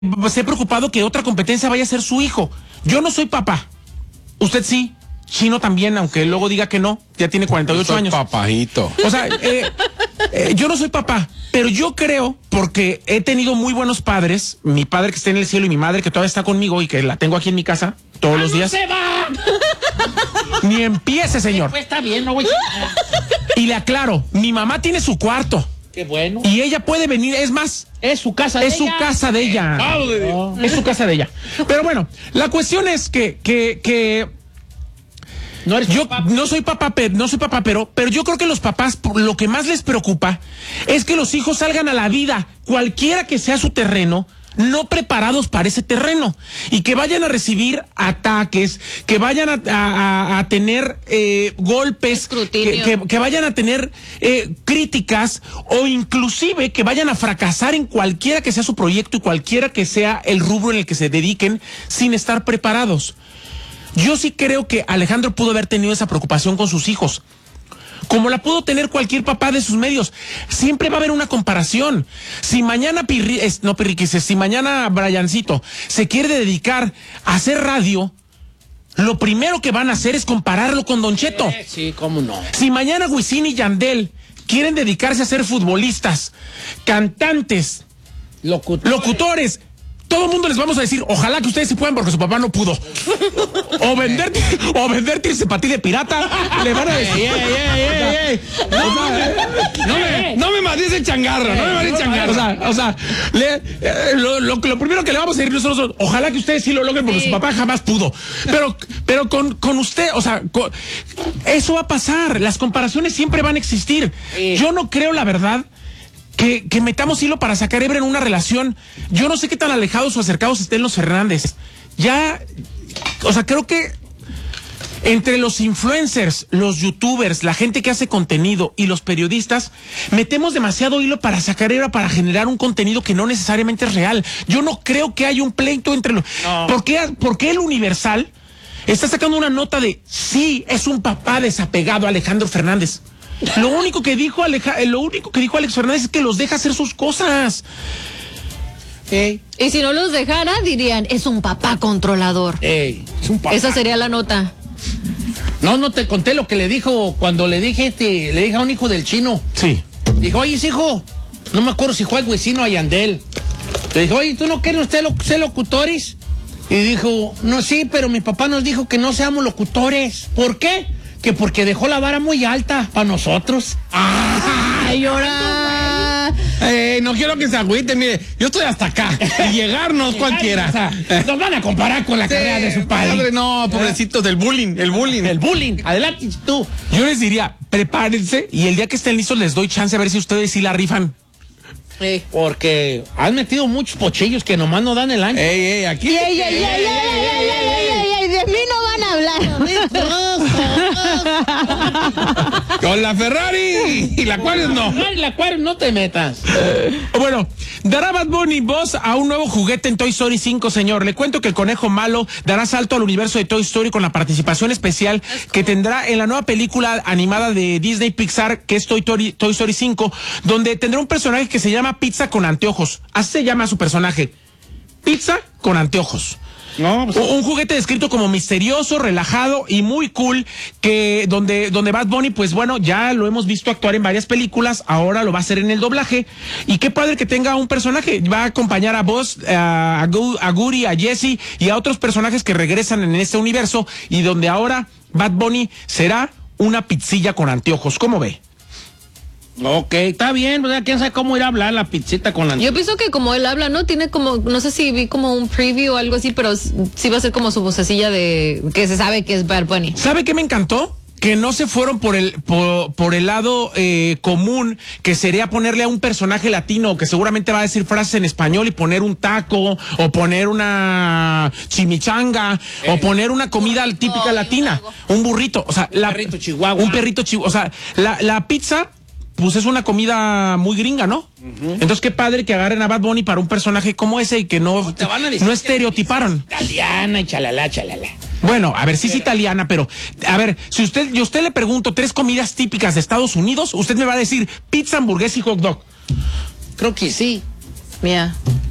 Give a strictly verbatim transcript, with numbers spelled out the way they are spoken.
se ha preocupado que otra competencia vaya a ser su hijo. Yo no soy papá. Usted sí. Chino también, aunque luego diga que no. Ya tiene cuarenta y ocho años. Papajito. O sea, eh, eh, yo no soy papá, pero yo creo, porque he tenido muy buenos padres, mi padre que está en el cielo y mi madre que todavía está conmigo y que la tengo aquí en mi casa todos los días. ¡No se va! Ni empiece, señor. Pues está bien, no voy a... Y le aclaro, mi mamá tiene su cuarto. Qué bueno. Y ella puede venir, es más, Es su casa de es su ella. casa de ella. Oh. Es su casa de ella. Pero bueno, la cuestión es que, que, que No eres yo papá. no soy papá, pero, no soy papá, pero, pero yo creo que los papás lo que más les preocupa es que los hijos salgan a la vida, cualquiera que sea su terreno, no preparados para ese terreno y que vayan a recibir ataques, que vayan a, a, a tener eh, golpes, que, que, que vayan a tener eh, críticas o inclusive que vayan a fracasar en cualquiera que sea su proyecto y cualquiera que sea el rubro en el que se dediquen sin estar preparados. Yo sí creo que Alejandro pudo haber tenido esa preocupación con sus hijos, como la pudo tener cualquier papá de sus medios. Siempre va a haber una comparación. Si mañana Pirri, es, no Pirriquis, si mañana Briancito se quiere dedicar a hacer radio, lo primero que van a hacer es compararlo con Don Cheto. Eh, sí, cómo no. Si mañana Wisin y Yandel quieren dedicarse a ser futbolistas, cantantes, Locutores. locutores, todo el mundo les vamos a decir, ojalá que ustedes sí puedan porque su papá no pudo. O vender, o vender tirse de pirata, le van a decir. ¡Ey, ey, ey, ey, ey! No me, no me mates el changarro, no me mates el changarro. O sea, o sea, le, eh, lo, lo, lo primero que le vamos a decir nosotros, ojalá que ustedes sí lo logren porque sí. Su papá jamás pudo. Pero, pero con, con usted, o sea, con, eso va a pasar. Las comparaciones siempre van a existir. Sí. Yo no creo, la verdad, Que, que metamos hilo para sacar hebra en una relación. Yo no sé qué tan alejados o acercados estén los Fernández. Ya, o sea, creo que entre los influencers, los youtubers, la gente que hace contenido y los periodistas, metemos demasiado hilo para sacar hebra, para generar un contenido que no necesariamente es real. Yo no creo que haya un pleito entre los... No. ¿Por qué, por qué el Universal está sacando una nota de sí, es un papá desapegado a Alejandro Fernández? Lo único que dijo Aleja, lo único que dijo Alex Fernández es que los deja hacer sus cosas. Ey. Y si no los dejara, dirían, es un papá controlador. Ey, es un papá. Esa sería la nota. No, no te conté lo que le dijo cuando le dije este, le dije a un hijo del Chino. Sí. Dijo, oye, hijo, no me acuerdo si fue al Vecino o a Yandel. Le dijo, oye, ¿tú no quieres usted lo, ser locutores? Y dijo, no, sí, pero mi papá nos dijo que no seamos locutores. ¿Por qué? Que porque dejó la vara muy alta para nosotros. ¡Ay, llora! Eh, no quiero que se agüiten, mire, yo estoy hasta acá. Y llegar no es cualquiera. O sea, nos van a comparar con la sí, carrera de su padre. padre. No, pobrecitos del bullying, el bullying. El bullying. Adelante tú. Yo les diría, prepárense y el día que estén listos les doy chance a ver si ustedes sí la rifan. Sí, porque han metido muchos pochillos que nomás no dan el año. Ey, ey, aquí. ¡Ey, ey, ey, ey, ey, ey, ey, ey! De mí no van a hablar. Con la Ferrari y la Aquarius no. La Aquarius no te metas. Bueno, dará Bad Bunny voz a un nuevo juguete en Toy Story cinco, señor. Le cuento que el conejo malo dará salto al universo de Toy Story con la participación especial que tendrá en la nueva película animada de Disney Pixar, que es Toy Story, Toy Story cinco, donde tendrá un personaje que se llama Pizza con anteojos. Así se llama su personaje. Pizza con anteojos. No, pues... un juguete descrito como misterioso, relajado y muy cool, que donde, donde Bad Bunny, pues bueno, ya lo hemos visto actuar en varias películas, ahora lo va a hacer en el doblaje, y qué padre que tenga un personaje, va a acompañar a Buzz, a, a Woody, a Jessie y a otros personajes que regresan en este universo, y donde ahora Bad Bunny será una pizzilla con anteojos. ¿Cómo ve? Ok, está bien, ¿verdad? ¿Quién sabe cómo ir a hablar la pizzita con la... Yo pienso que como él habla, ¿no? Tiene como, no sé si vi como un preview o algo así, pero sí va a ser como su vocecilla de... que se sabe que es Bad Bunny. ¿Sabe qué me encantó? Que no se fueron por el por, por el lado eh, común, que sería ponerle a un personaje latino que seguramente va a decir frases en español y poner un taco, o poner una chimichanga, eh. o poner una comida típica oh, latina, un burrito, o sea, un la, perrito chihuahua. Un perrito chihuahua, o sea, la, la pizza... pues es una comida muy gringa, ¿no? Uh-huh. Entonces qué padre que agarren a Bad Bunny para un personaje como ese y que no, no, te van a decir no estereotiparon. Italiana y chalala, chalala. Bueno, a ver, sí es italiana, pero a ver, si usted, yo usted le pregunto tres comidas típicas de Estados Unidos, usted me va a decir pizza, hamburguesa y hot dog. Creo que sí. Mira. Yeah.